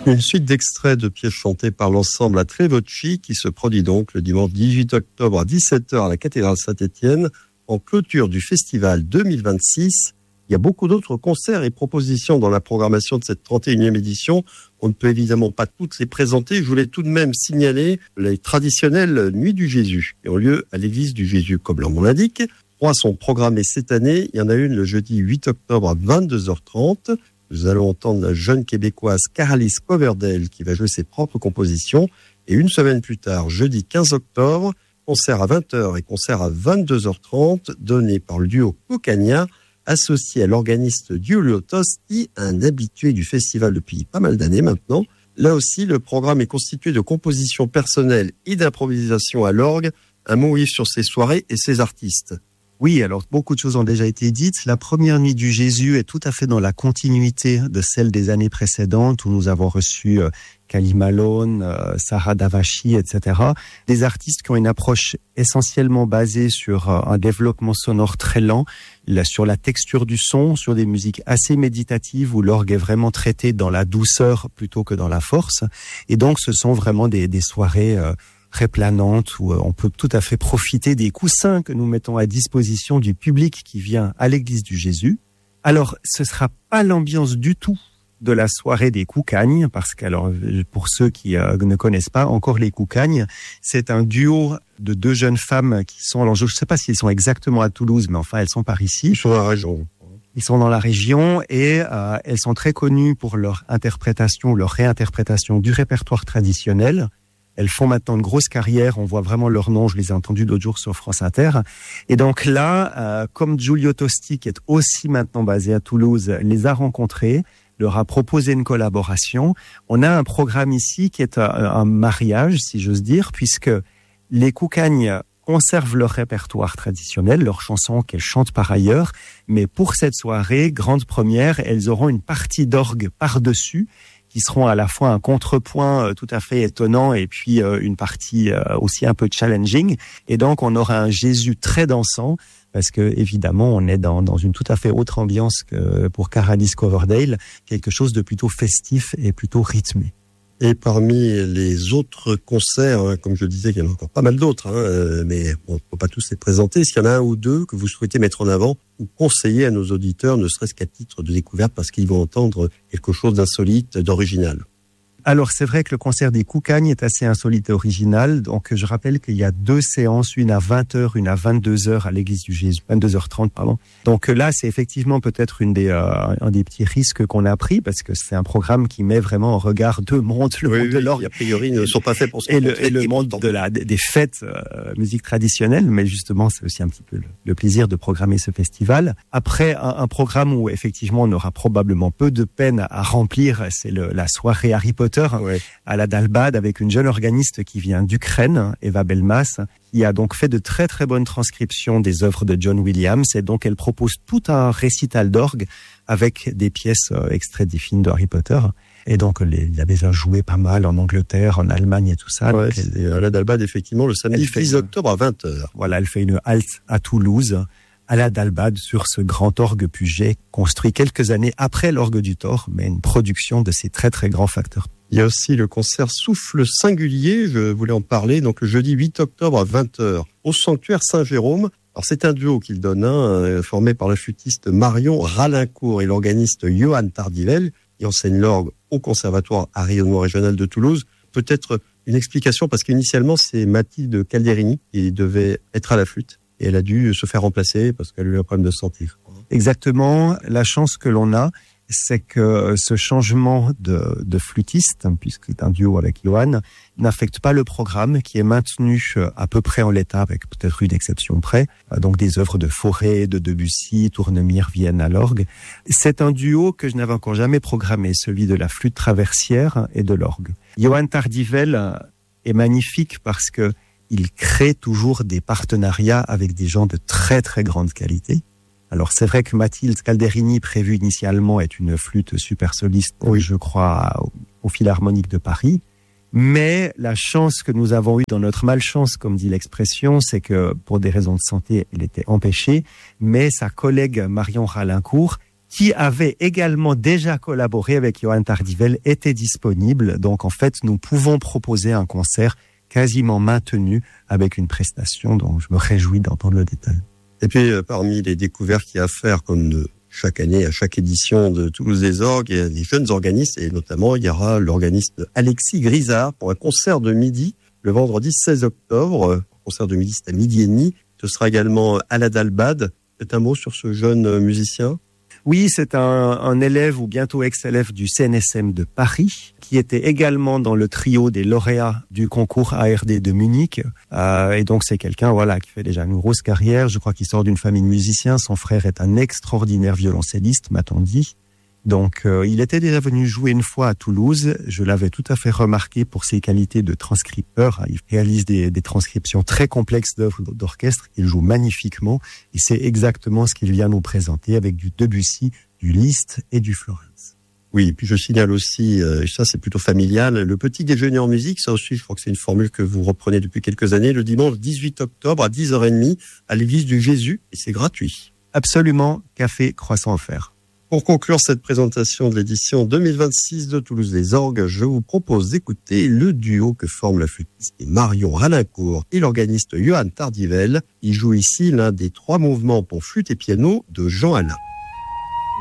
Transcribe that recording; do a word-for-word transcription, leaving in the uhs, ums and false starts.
Une suite d'extraits de pièces chantées par l'ensemble à Tre Voci qui se produit donc le dimanche dix-huit octobre à dix-sept heures à la cathédrale Saint-Étienne en clôture du festival deux mille vingt-six. Il y a beaucoup d'autres concerts et propositions dans la programmation de cette trente et unième édition. On ne peut évidemment pas toutes les présenter. Je voulais tout de même signaler les traditionnelles Nuits du Jésus qui ont lieu à l'église du Jésus, comme leur nom l'indique. Trois sont programmées cette année. Il y en a une le jeudi huit octobre à vingt-deux heures trente. Nous allons entendre la jeune québécoise Caralis Coverdale qui va jouer ses propres compositions. Et une semaine plus tard, jeudi quinze octobre, concert à vingt heures et concert à vingt-deux heures trente, donné par le duo Cucagna, associé à l'organiste Giulio Tosti, un habitué du festival depuis pas mal d'années maintenant. Là aussi, le programme est constitué de compositions personnelles et d'improvisation à l'orgue. Un mot Yves sur ces soirées et ces artistes. Oui, alors beaucoup de choses ont déjà été dites. La première nuit du Jésus est tout à fait dans la continuité de celle des années précédentes où nous avons reçu euh, Kali Malone, euh, Sarah Davachi, et cetera. Des artistes qui ont une approche essentiellement basée sur euh, un développement sonore très lent, là, sur la texture du son, sur des musiques assez méditatives où l'orgue est vraiment traité dans la douceur plutôt que dans la force. Et donc, ce sont vraiment des, des soirées euh, très planante où on peut tout à fait profiter des coussins que nous mettons à disposition du public qui vient à l'église du Jésus. Alors, ce sera pas l'ambiance du tout de la soirée des Cucagnes, parce que alors, pour ceux qui euh, ne connaissent pas encore les Cucagnes, c'est un duo de deux jeunes femmes qui sont, alors je ne sais pas si elles sont exactement à Toulouse, mais enfin elles sont par ici. Ils sont dans la région. Ils sont dans la région et euh, elles sont très connues pour leur interprétation, leur réinterprétation du répertoire traditionnel. Elles font maintenant une grosse carrière, on voit vraiment leur nom, je les ai entendus l'autre jour sur France Inter. Et donc là, euh, comme Giulio Tosti, qui est aussi maintenant basé à Toulouse, les a rencontrés, leur a proposé une collaboration. On a un programme ici qui est un, un mariage, si j'ose dire, puisque les Cucagnes conservent leur répertoire traditionnel, leurs chansons qu'elles chantent par ailleurs, mais pour cette soirée, grande première, elles auront une partie d'orgue par-dessus, qui seront à la fois un contrepoint euh, tout à fait étonnant et puis euh, une partie euh, aussi un peu challenging. Et donc, on aura un Jésus très dansant parce que, évidemment, on est dans, dans une tout à fait autre ambiance que pour Caralis Coverdale, quelque chose de plutôt festif et plutôt rythmé. Et parmi les autres concerts, hein, comme je le disais, il y en a encore pas mal d'autres, hein, euh, mais on ne peut pas tous les présenter. S'il y en a un ou deux que vous souhaitez mettre en avant ou conseiller à nos auditeurs, ne serait-ce qu'à titre de découverte, parce qu'ils vont entendre quelque chose d'insolite, d'original. Alors, c'est vrai que le concert des Cucagnes est assez insolite et original. Donc, je rappelle qu'il y a deux séances, une à vingt heures, une à vingt-deux heures à l'église du Jésus, vingt-deux heures trente, pardon. Donc là, c'est effectivement peut-être une des, euh, un des petits risques qu'on a pris parce que c'est un programme qui met vraiment en regard deux mondes, le oui, monde oui, de l'orgue. A priori, ils ne sont pas faits pour se et le, et le monde de la, des fêtes, euh, musique traditionnelle. Mais justement, c'est aussi un petit peu le, le plaisir de programmer ce festival. Après, un, un programme où effectivement, on aura probablement peu de peine à remplir, c'est le, la soirée Harry Potter. Ouais. À la Dalbad avec une jeune organiste qui vient d'Ukraine, Eva Belmas, qui a donc fait de très très bonnes transcriptions des œuvres de John Williams et donc elle propose tout un récital d'orgue avec des pièces euh, extraites des films de Harry Potter. Et donc, les, il a déjà joué pas mal en Angleterre, en Allemagne et tout ça. Ouais, donc, c'est à la Dalbad, effectivement, le samedi dix octobre à vingt heures. Voilà, elle fait une halte à Toulouse, à la Dalbad, sur ce grand orgue Puget, construit quelques années après l'orgue du Thor, mais une production de ces très très grands facteurs. Il y a aussi le concert Souffle Singulier, je voulais en parler, donc le jeudi huit octobre à vingt heures, au Sanctuaire Saint-Jérôme. Alors c'est un duo qu'il donne, hein, formé par la flûtiste Marion Ralincourt et l'organiste Johan Tardivel, qui enseigne l'orgue au Conservatoire à rayonnement régional de Toulouse. Peut-être une explication, parce qu'initialement c'est Mathilde Calderini qui devait être à la flûte, et elle a dû se faire remplacer parce qu'elle a eu un problème de santé. Exactement, la chance que l'on a, c'est que ce changement de, de flûtiste, puisque c'est un duo avec Johan, n'affecte pas le programme qui est maintenu à peu près en l'état, avec peut-être une exception près. Donc des œuvres de Fauré, de Debussy, Tournemire viennent à l'orgue. C'est un duo que je n'avais encore jamais programmé, celui de la flûte traversière et de l'orgue. Johan Tardivel est magnifique parce que il crée toujours des partenariats avec des gens de très très grande qualité. Alors c'est vrai que Mathilde Calderini, prévue initialement, est une flûte super soliste, oui, je crois, au, au Philharmonique de Paris. Mais la chance que nous avons eue dans notre malchance, comme dit l'expression, c'est que pour des raisons de santé, elle était empêchée. Mais sa collègue Marion Ralincourt, qui avait également déjà collaboré avec Johann Tardivel, était disponible. Donc en fait, nous pouvons proposer un concert quasiment maintenu avec une prestation dont je me réjouis d'entendre le détail. Et puis, euh, parmi les découvertes qu'il y a à faire, comme de chaque année, à chaque édition de Toulouse des Orgues, il y a des jeunes organistes, et notamment, il y aura l'organiste Alexis Grisard pour un concert de midi, le vendredi seize octobre. Le concert de midi, c'est à midi et demi. Ce sera également Alad Albad. C'est un mot sur ce jeune musicien? Oui, c'est un, un élève ou bientôt ex-élève du C N S M de Paris, qui était également dans le trio des lauréats du concours A R D de Munich. Euh, et donc c'est quelqu'un, voilà, qui fait déjà une grosse carrière. Je crois qu'il sort d'une famille de musiciens. Son frère est un extraordinaire violoncelliste, m'a-t-on dit. Donc, euh, il était déjà venu jouer une fois à Toulouse. Je l'avais tout à fait remarqué pour ses qualités de transcripteur. Il réalise des, des transcriptions très complexes d'œuvres d'orchestre. Il joue magnifiquement. Et c'est exactement ce qu'il vient nous présenter avec du Debussy, du Liszt et du Florence. Oui, et puis je signale aussi, euh, ça c'est plutôt familial, le petit déjeuner en musique. Ça aussi, je crois que c'est une formule que vous reprenez depuis quelques années, le dimanche dix-huit octobre à dix heures trente à l'église du Jésus. Et c'est gratuit. Absolument, café, croissant offert. Pour conclure cette présentation de l'édition deux mille vingt-six de Toulouse des Orgues, je vous propose d'écouter le duo que forment la flûtiste Marion Ralincourt et l'organiste Johann Tardivel. Il joue ici l'un des trois mouvements pour flûte et piano de Jean Alain.